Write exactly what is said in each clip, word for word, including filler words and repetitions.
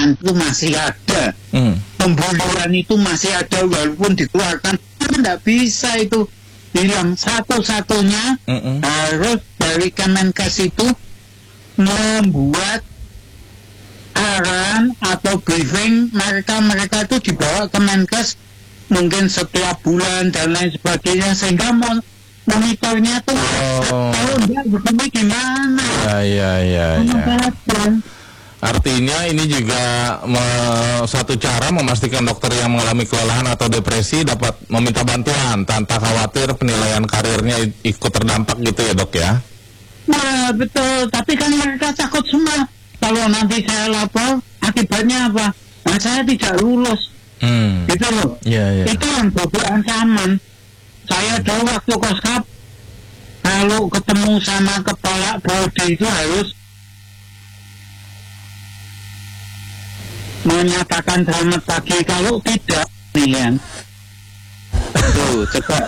keterangan itu masih ada, hmm. pembunuhan itu masih ada walaupun dikeluarkan, tidak bisa itu bilang satu-satunya mm-mm. harus dari Kemenkes itu membuat arahan atau briefing mereka-mereka itu dibawa Kemenkes mungkin setiap bulan dan lain sebagainya sehingga mon- monitornya tuh oh. tahu dia begini gimana. Ya ya ya. ya. Artinya ini juga me- satu cara memastikan dokter yang mengalami kelelahan atau depresi dapat meminta bantuan tanpa khawatir penilaian karirnya ikut terdampak gitu ya dok ya? Nah betul, tapi kan mereka takut semua kalau nanti saya lapor akibatnya apa? Nah saya tidak lulus, hmm. gitu loh. Yeah, yeah. Itu yang bodoh ancaman. Saya dulu waktu koskap kalau ketemu sama kepala bodi itu harus menyatakan selamat pagi, kalau tidak nih kan tuh coba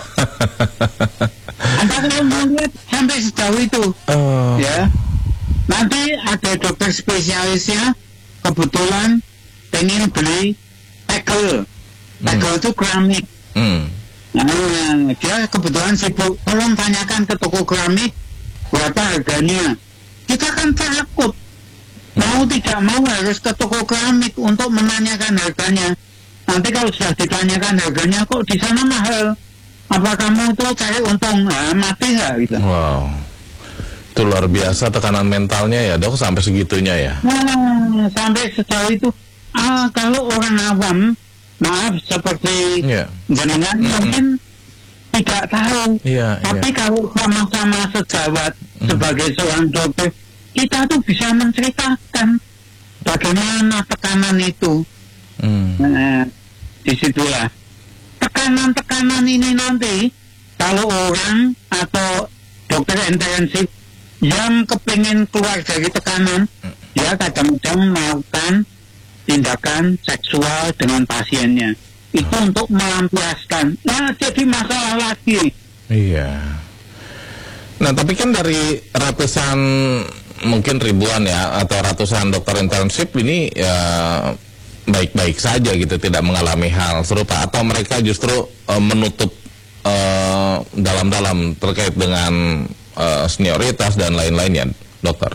Anda kalau mau lihat sampai sejauh itu oh. ya nanti ada dokter spesialisnya kebetulan pengen beli tegel tegel itu keramik hmm. nah dia kebetulan sibuk, tolong tanyakan ke toko keramik berapa harganya. Kita kan takut mau tidak mau harus ke toko keramik untuk menanyakan harganya. Nanti kalau sudah ditanyakan harganya kok di sana mahal, apa kamu itu cari untung? Nah, mati nggak gitu. Wow, itu luar biasa tekanan mentalnya ya dok sampai segitunya ya. Nah, sampai sejauh itu. Ah, kalau orang awam, maaf seperti yeah. jenengan mm-hmm. mungkin tidak tahu. Yeah, Tapi yeah. kalau sama-sama sejawat mm-hmm. sebagai seorang dokter, kita tuh bisa menceritakan bagaimana tekanan itu. Hmm. Nah, disitulah tekanan-tekanan ini nanti kalau orang atau dokter intensif yang kepingin keluar dari tekanan, hmm. dia kadang-kadang melakukan tindakan seksual dengan pasiennya. Itu hmm. untuk melampiaskan. Nah, jadi masalah lagi. Iya. Nah, tapi kan dari ratusan mungkin ribuan ya atau ratusan dokter intensif ini ya baik-baik saja gitu, tidak mengalami hal serupa atau mereka justru uh, menutup uh, dalam-dalam terkait dengan uh, senioritas dan lain-lainnya dokter.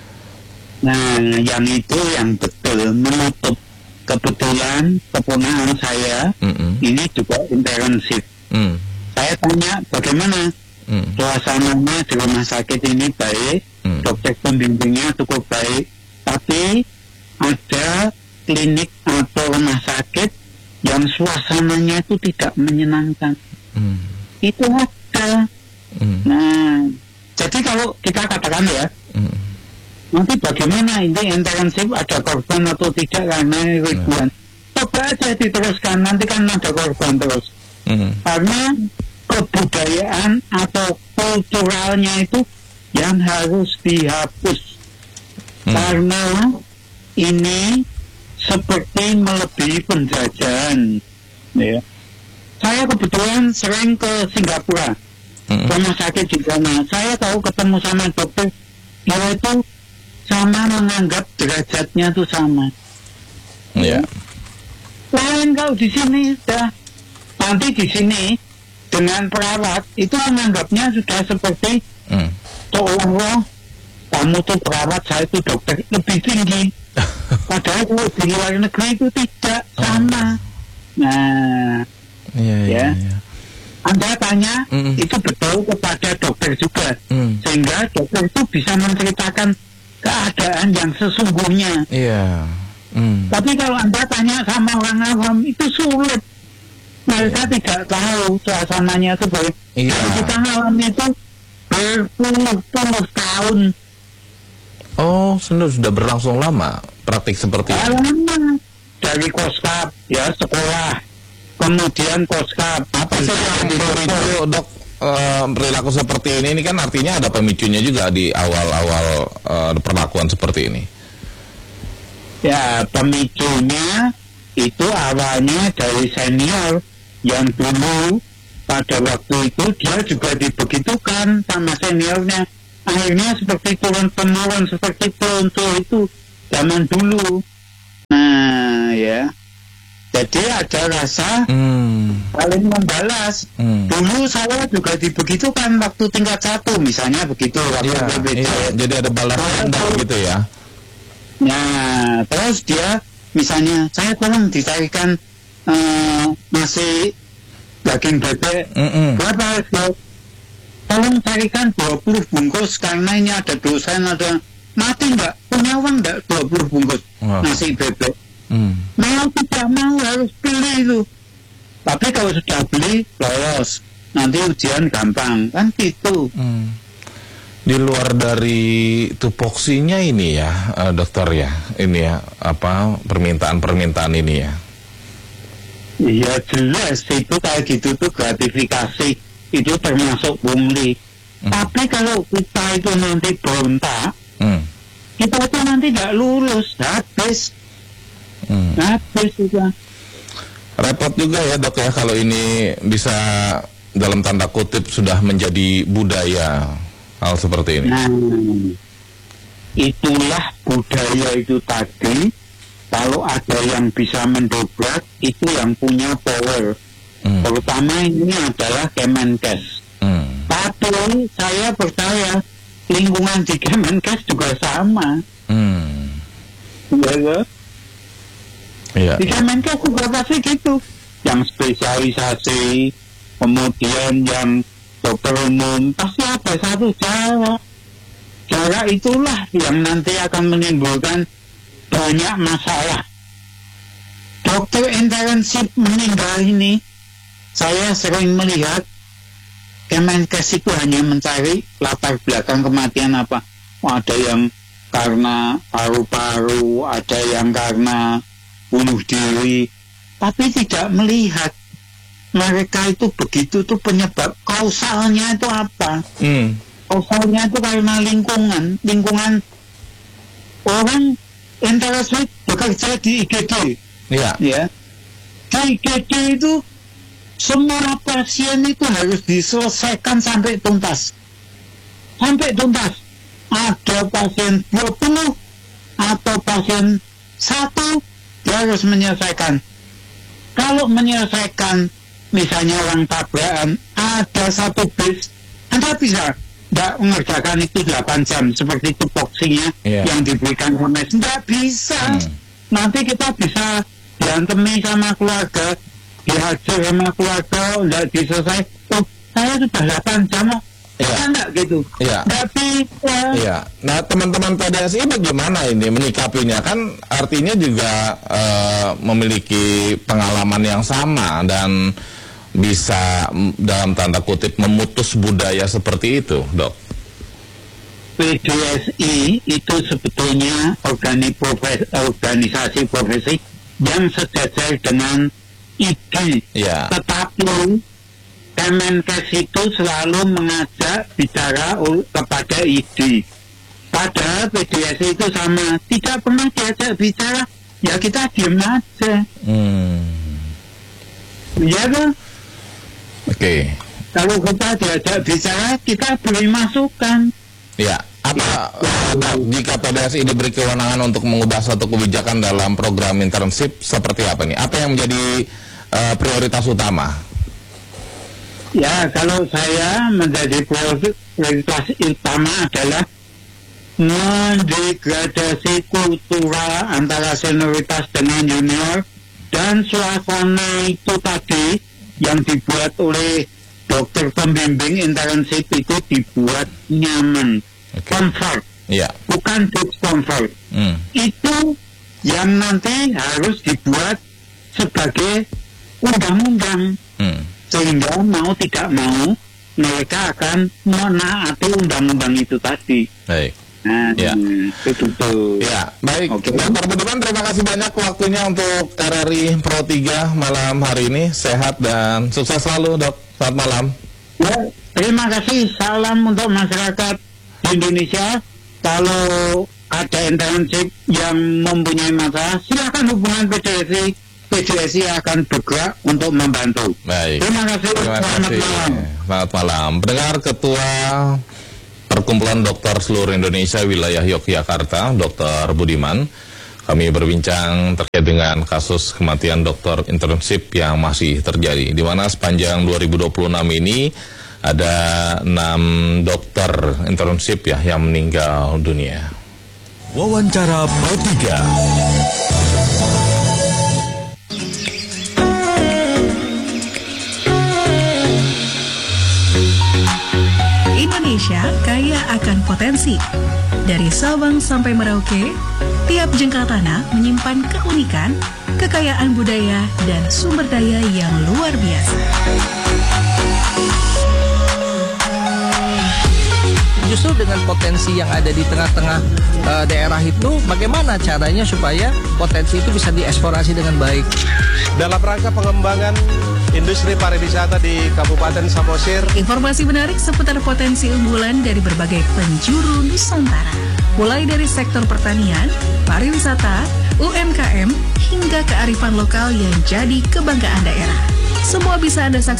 Nah yang itu yang betul menutup. Kebetulan keponakan saya mm-hmm. ini juga intensif. mm. Saya tanya bagaimana mm. suasananya di rumah sakit ini baik, Hmm. dokter pembimbingnya cukup baik, tapi ada klinik atau rumah sakit yang suasananya itu tidak menyenangkan. Hmm. Itu ada. Hmm. Nah, jadi kalau kita katakan ya, hmm. nanti bagaimana ini intensif ada korban atau tidak karena ribuan. Hmm. Coba aja diteruskan, nanti kan ada korban terus. Hmm. Karena kebudayaan atau kulturalnya itu yang harus dihapus. Hmm. Karena ini seperti melebihi penjajahan. Ya. Saya kebetulan sering ke Singapura, hmm. rumah sakit di sana. Saya tahu ketemu sama dokter, dia itu sama menganggap derajatnya itu sama. Ya. Lain kalau di sini sudah, nanti di sini dengan perawat itu menganggapnya sudah seperti hmm. seolah-olah kamu tuh perawat, saya itu dokter, lebih tinggi. Padahal kalau di luar negeri itu tidak sama. Nah, iya, ya. Iya, iya. Anda tanya, mm. itu betul kepada dokter juga, mm. sehingga dokter itu bisa menceritakan keadaan yang sesungguhnya. Iya. Mm. Tapi kalau Anda tanya sama orang awam itu sulit. Mereka yeah. tidak tahu suasananya seperti. Iya. Kita ngalamin itu berpuluh-puluh tahun. Oh, sudah sudah berlangsung lama praktik seperti itu. Lama. Dari koskap, ya sekolah, kemudian koskap. Apa sih yang memicu dok uh, perilaku seperti ini? Ini kan artinya ada pemicunya juga di awal-awal uh, perlakuan seperti ini. Ya, pemicunya itu awalnya dari senior yang dulu pada waktu itu dia juga dibegitukan sama seniornya. Akhirnya seperti turun-temurun, seperti pelonco itu zaman dulu. Nah, Jadi ada rasa hmm. saling membalas. Hmm. Dulu saya juga dibegitukan waktu tingkat satu, misalnya begitu. Waktu ya, ya, jadi ada balas dendam gitu ya. Nah, terus dia misalnya, saya tolong dicarikan uh, nasi daging bebek. Mm -mm. Berapa? Tolong carikan dua puluh bungkus karena ini ada dosen, ada mati enggak? Punya uang enggak dua puluh bungkus wow. nasi bebek? Hmm. Mau tidak mau harus beli itu. Tapi kalau sudah beli lolos, nanti ujian gampang kan gitu. Hmm. Di luar dari tupoksinya ini ya, uh, dokter ya, ini ya apa permintaan-permintaan ini ya. Iya jelas itu kayak gitu tuh gratifikasi itu termasuk pungli. Hmm. Tapi kalau kita itu nanti berontak, hmm. kita itu nanti nggak lulus, habis. Hmm. Habis juga. Repot juga ya dok ya kalau ini bisa dalam tanda kutip sudah menjadi budaya hal seperti ini. Nah, itulah budaya itu tadi. Kalau ada yang bisa mendobrak, itu yang punya power. Hmm. Terutama ini adalah Kemenkes. Hmm. Tapi saya percaya lingkungan di Kemenkes juga sama. Hmm. Ya, Iya. Di Kemenkes juga pasti gitu. Yang spesialisasi, kemudian yang dokter umum, pasti ada satu cara. Cara itulah yang nanti akan menimbulkan banyak masalah. Dokter intensif meninggal ini, saya sering melihat Kemenkes itu hanya mencari latar belakang kematian apa. Oh, ada yang karena paru-paru, ada yang karena bunuh diri, tapi tidak melihat mereka itu begitu tuh penyebab kausalnya itu apa? Hmm. Kausalnya itu karena lingkungan, lingkungan orang interaksi bekerja di I G D. Ya. Ya. Di I G D itu semua pasien itu harus diselesaikan sampai tuntas, sampai tuntas. Ada pasien dua puluh atau pasien satu. Dia harus menyelesaikan. Kalau menyelesaikan, misalnya orang tabrakan, ada satu bis, Anda bisa tidak mengerjakan itu delapan jam, seperti tupoksinya yeah. yang diberikan Hermes. Tidak bisa. Hmm. Nanti kita bisa berantemi sama keluarga, dihajar sama keluarga, tidak diselesai. Oh, saya sudah delapan jam, ya enggak gitu. Iya. Tapi ya. Iya. Nah, teman-teman P D S I bagaimana ini menyikapinya? Kan artinya juga uh, memiliki pengalaman yang sama dan bisa dalam tanda kutip memutus budaya seperti itu, Dok. P D S I itu sebetulnya organi profes, organisasi profesi yang sejajar dengan I D. Ya. Tetapi Kemenkes itu selalu mengajak bicara kepada I D. Padahal P D S I itu sama, tidak pernah diajak bicara, ya kita diam aja. Hmm. Ya kan? Oke. Okay. Kalau kita diajak bicara, kita beri masukan. Ya. Apa ya. Jika P D S I diberi kewenangan untuk mengubah suatu kebijakan dalam program internship seperti apa nih? Apa yang menjadi uh, prioritas utama? Ya, kalau saya menjadi prioritas utama adalah mendegradasi kultural antara senioritas dengan junior dan suasana itu tadi yang dibuat oleh dokter pembimbing internship itu dibuat nyaman, okay. Comfort, yeah. Bukan discomfort. Mm. Itu yang nanti harus dibuat sebagai undang-undang. Mm. Sehingga mau tidak mau mereka akan menaati undang-undang itu tadi. Baik. Nah, ya. itu tuh. Ya, baik. Okay. Dokter Budiman, terima kasih banyak waktunya untuk R R I Pro tiga malam hari ini. Sehat dan sukses selalu, Dok. Selamat malam. Ya, terima kasih. Salam untuk masyarakat di Indonesia. Kalau ada internship yang mempunyai masalah, silakan hubungan P D S I. P D S I akan bergerak untuk membantu. Baik. Terima kasih. Terima Selamat kasih. malam. Selamat malam. Pendengar, Ketua Perkumpulan Dokter Seluruh Indonesia Wilayah Yogyakarta, Dokter Budiman, Kami berbincang terkait dengan kasus kematian dokter internship yang masih terjadi, di mana sepanjang dua ribu dua puluh enam ini ada enam dokter internship ya yang meninggal dunia. Wawancara Pro tiga. Indonesia kaya akan potensi. Dari Sabang sampai Merauke, tiap jengkal tanah menyimpan keunikan, kekayaan budaya, dan sumber daya yang luar biasa. Justru dengan potensi yang ada di tengah-tengah uh, daerah itu, bagaimana caranya supaya potensi itu bisa dieksplorasi dengan baik? Dalam rangka pengembangan industri pariwisata di Kabupaten Samosir. Informasi menarik seputar potensi unggulan dari berbagai penjuru Nusantara. Mulai dari sektor pertanian, pariwisata, U M K M, hingga kearifan lokal yang jadi kebanggaan daerah. Semua bisa Anda saksikan